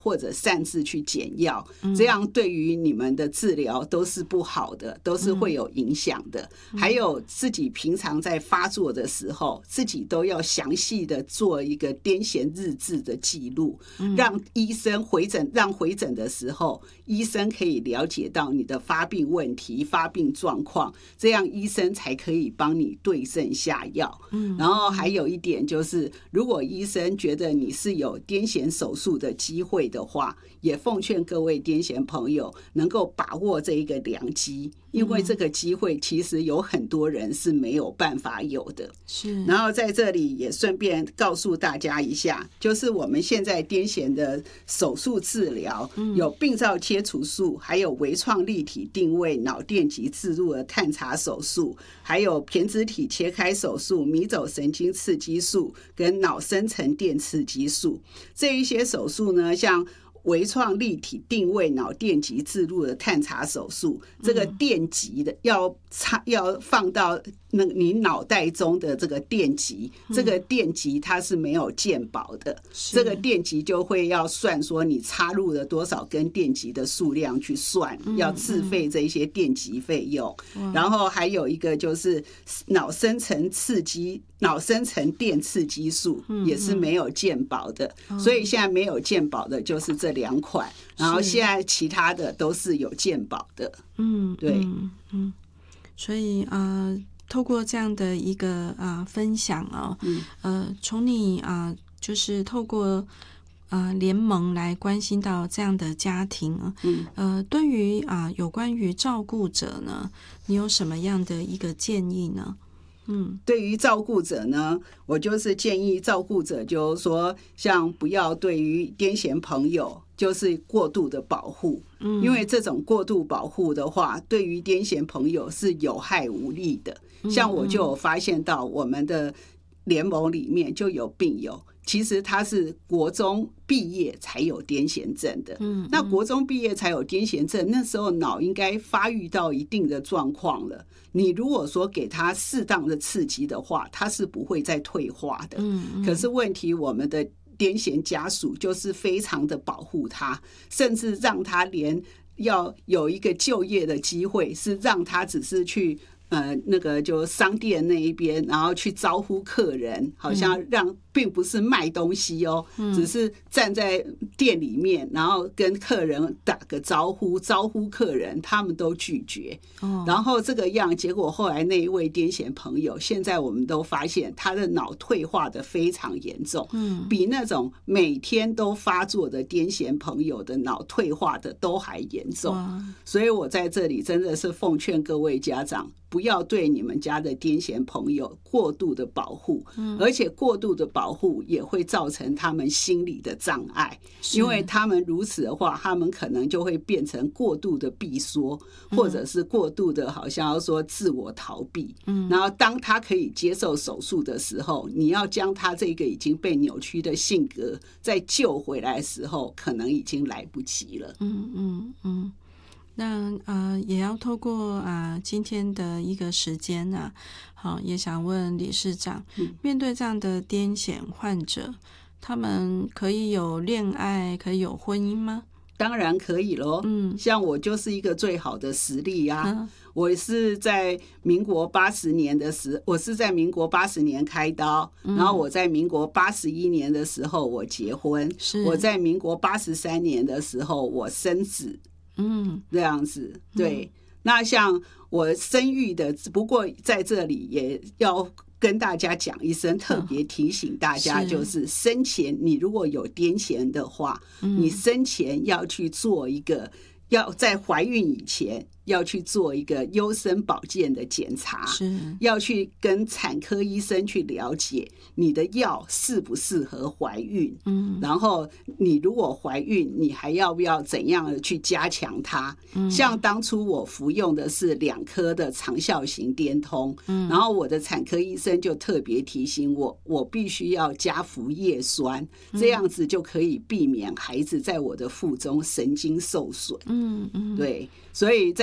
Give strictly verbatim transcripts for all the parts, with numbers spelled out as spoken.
或者擅自去减药，这样对于你们的治疗都是不好的，都是会有影响的。还有自己平常在发作的时候，自己都要详细的做一个癫痫日志的记录，让医生回诊，让回诊的时候医生可以了解到你的发病问题、发病状况，这样医生才可以帮你对症下药。然后还有一点就是，如果医生觉得你是有癫痫手术的机会的话，也奉劝各位癫痫朋友能够把握这一个良机，因为这个机会其实有很多人是没有办法有的。是，然后在这里也顺便告诉大家一下，就是我们现在癫痫的手术治疗有病灶切除术，还有微创立体定位脑电极置入的探查手术，还有胼胝体切开手术、迷走神经刺激术跟脑深层电刺激术。这一些手术呢，像微创立体定位脑电极置入的探查手术，这个电极的要插要放到那你脑袋中的这个电极，这个电极它是没有健保的，这个电极就会要算说你插入了多少根电极的数量去算，要自费这些电极费用。然后还有一个就是脑深层刺激脑深层电刺激术也是没有健保的，所以现在没有健保的就是这两款，然后现在其他的都是有健保的。嗯，对，嗯嗯， 所以呃，透过这样的一个啊、呃、分享哦，嗯、呃，从你啊、呃、就是透过啊、呃、联盟来关心到这样的家庭啊，嗯，呃，对于啊、呃、有关于照顾者呢，你有什么样的一个建议呢？ 嗯，对于照顾者呢，我就是建议照顾者就是说，像不要对于癫痫朋友就是过度的保护，嗯，因为这种过度保护的话，对于癫痫朋友是有害无利的。像我就有发现到我们的联盟里面就有病友，其实他是国中毕业才有癫痫症的，嗯，那国中毕业才有癫痫症，那时候脑应该发育到一定的状况了。你如果说给他适当的刺激的话，他是不会再退化的。嗯嗯，可是问题我们的癫痫家属就是非常的保护他，甚至让他连要有一个就业的机会，是让他只是去呃，那个就商店那一边，然后去招呼客人，好像让并不是卖东西哦，嗯，只是站在店里面，然后跟客人打个招呼，招呼客人，他们都拒绝。哦，然后这个样，结果后来那一位癫痫朋友，现在我们都发现他的脑退化的非常严重，嗯，比那种每天都发作的癫痫朋友的脑退化的都还严重。所以我在这里真的是奉劝各位家长，不要对你们家的癫痫朋友过度的保护，嗯，而且过度的保护也会造成他们心理的障碍，因为他们如此的话，他们可能就会变成过度的闭缩，或者是过度的好像要说自我逃避，嗯，然后当他可以接受手术的时候，你要将他这个已经被扭曲的性格再救回来的时候，可能已经来不及了。 嗯嗯嗯。那呃，也要透过啊、呃、今天的一个时间啊，好，也想问理事长，嗯、面对这样的癫痫患者，他们可以有恋爱，可以有婚姻吗？ 当然可以咯，嗯，像我就是一个最好的实例啊。嗯，我是在民国八十年的时，我是在民国八十年开刀，嗯，然后我在民国八十一年的时候我结婚，我在民国八十三年的时候我生子。嗯，这样子，对。嗯，那像我生育的，不过在这里也要跟大家讲一声，特别提醒大家，就是生前你如果有癫痫的话，嗯，你生前要去做一个，要在怀孕以前要去做一个优生保健的检查，是要去跟产科医生去了解你的药适不适合怀孕，嗯，然后你如果怀孕，你还要不要怎样的去加强它？嗯，像当初我服用的是两颗的长效型颠通，嗯，然后我的产科医生就特别提醒我，我必须要加服叶酸，这样子就可以避免孩子在我的腹中神经受损。嗯嗯，对，所以在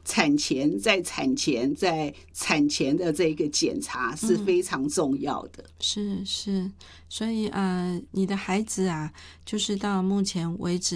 产前在产前在产前的这个检查是非常重要的。嗯、 是是，所以呃，你的孩子啊，就是到目前为止。